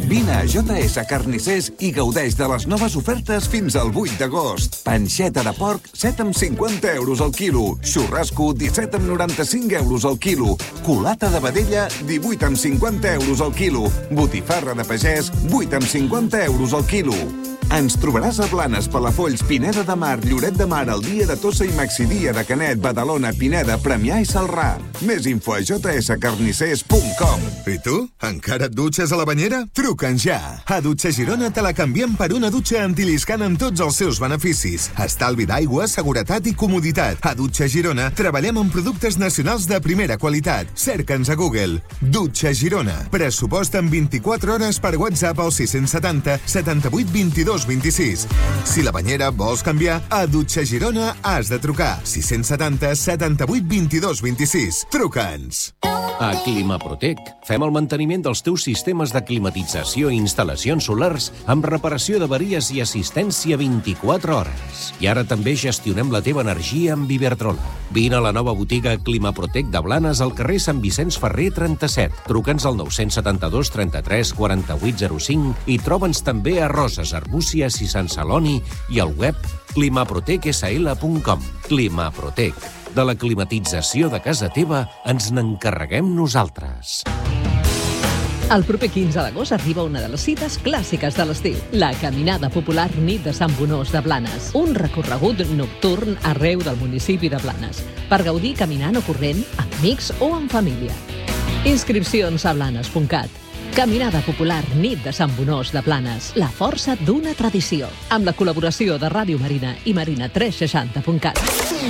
Vine a JS Carnissers i gaudeix de les noves ofertes fins al 8 d'agost. Panxeta de porc, 7,50 € al quilo. Xurrasco, 17,95 € al quilo. Culata de vedella, 18,50 € al quilo. Botifarra de pagès, 8,50 € al quilo. Ens trobaràs a Blanes, Palafolls, Pineda de Mar, Lloret de Mar, el dia de Tossa i Maxidia de Canet, Badalona, Pineda, Premià i Celrà. Més info a jscarnissers.com. I tu? Encara et dutxes a la banyera? Truca'ns ja. A Dutxes Girona te la canviem per una dutxa antiliscant amb tots els seus beneficis. Estalvi d'aigua, seguretat i comoditat. A Dutxes Girona treballem amb productes nacionals de primera qualitat. Cerca'ns a Google. Dutxes Girona. Pressupost en 24 hores per WhatsApp al 670 78 22 26. Si la banyera vols canviar, a Dutxes Girona has de trucar. 670 78 22 26. Truca'ns. A Climaprotec fem el manteniment dels teus sistemes de climatització i instal·lacions solars amb reparació d'averies i assistència 24 hores. I ara també gestionem la teva energia amb Iberdrola. Vine a la nova botiga Climaprotec de Blanes al carrer Sant Vicenç Ferrer 37. Truca'ns al 972 33 48 05 i troba'ns també a Roses, Arbúcies i Sant Celoni i al web climaprotecsl.com. Climaprotec. De la climatització de casa teva ens n'encarreguem nosaltres. El proper 15 d'agost arriba una de les cites clàssiques de l'estiu, la Caminada Popular Nit de Sant Bonós de Blanes, un recorregut nocturn arreu del municipi de Blanes, per gaudir caminant o corrent, amb amics o en família. Inscripcions a blanes.cat. Caminada Popular Nit de Sant Bonós de Blanes, la força d'una tradició, amb la col·laboració de Ràdio Marina i Marina360.cat.